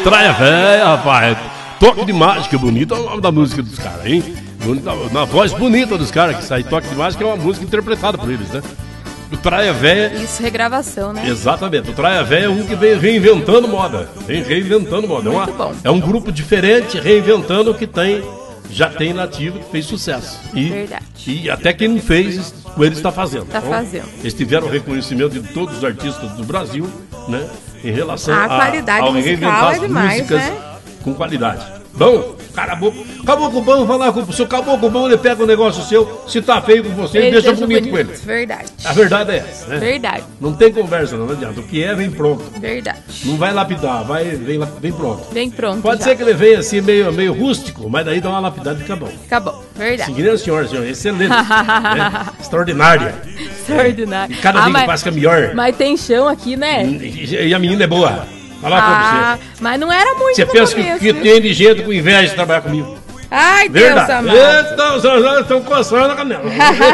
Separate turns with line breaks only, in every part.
Traia Véia, rapaz. Toque de Mágica, bonito é o nome da música dos caras, hein? Na voz bonita dos caras que sai. Toque de Mágica é uma música interpretada por eles, né? O Traia Véia...
Isso, regravação, né?
Exatamente. O Traia Véia é um que vem reinventando moda. Vem reinventando moda.
Muito bom.
É um grupo diferente reinventando o que tem... Já tem nativo que fez sucesso.
Verdade.
E até quem não fez, ele está fazendo.
Está fazendo.
Eles tiveram reconhecimento de todos os artistas do Brasil, né? Em relação
a qualidade
ao
musical
reinventar
é demais,
músicas,
né?
Com qualidade. Bom, caboclo bom, falar com o seu caboclo bom, ele pega o negócio seu, se tá feio com você, ele deixa bonito com ele.
Verdade.
A verdade é essa, né?
Verdade.
Não tem conversa, não adianta. O que é, vem pronto.
Verdade.
Não vai lapidar, vem pronto.
Vem pronto.
Pode ser que ele venha assim meio rústico, mas daí dá uma lapidada e fica bom.
Fica bom, verdade.
Sim, que nem a senhora, excelente. Né? Extraordinária.
Extraordinário.
E cada dia que passa fica melhor.
Mas tem chão aqui, né?
E a menina é boa. Fala pra você.
Mas não era muito.
Você pensa que tem de gente com inveja de trabalhar comigo?
Ai,
verdade.
Deus amado.
Estão coçando a canela.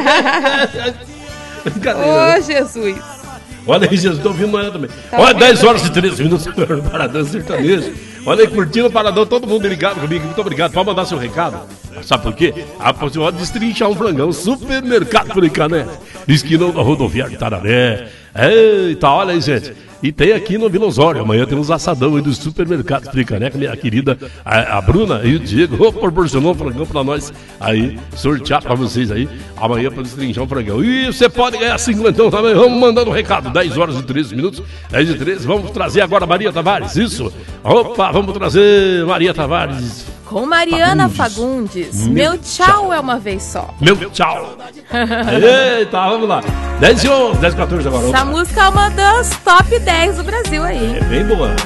Ô, Jesus.
Olha aí, Jesus, estou ouvindo manhã também.
Tá
olha, 10 horas e 13 minutos no Paradão Sertanejo. Olha aí, curtindo o Paradão, todo mundo ligado comigo. Muito obrigado. Pode mandar seu recado. Sabe por quê? A possibilidade de destrinchar um frangão. Supermercado Furicané. Esquina da rodoviária de Tararé. Eita, olha aí, gente. E tem aqui no Vila Osório. Amanhã tem uns assadão aí do Supermercado Fricané, minha querida a Bruna e o Diego proporcionou um frangão pra nós aí, sortear pra vocês aí, amanhã pra destrinchar um frangão. E você pode ganhar 50 também. Vamos mandando um recado, 10 horas e 13 minutos, 10 e 13. Vamos trazer agora a Maria Tavares, isso? Opa, vamos trazer Maria Tavares.
Com Mariana Fagundes. Meu tchau é uma vez só.
Meu tchau. Eita, vamos lá. 10 e 11, 10 e 14 agora.
Essa música é uma das top 10 do Brasil aí.
É bem boa.